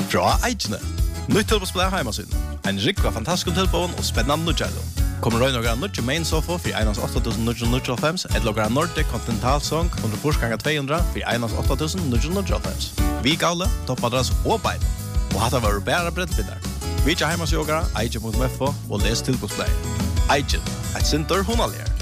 Fra Eikene. Nytt tilbosplay heimasyn. En rikva fantastisk tilbån og spennende nødgjælum. Kommer røy noen nødje main sofa for 1.8.995 et logra Nordic Continental Song 100x200 for 1.8.995. Vi gavle, toppadress og bein. Og hatt var bæra brettbinner. Vi ikke heimasyogra, eike.fo og les tilbosplay. Eike, et sinter hunalier.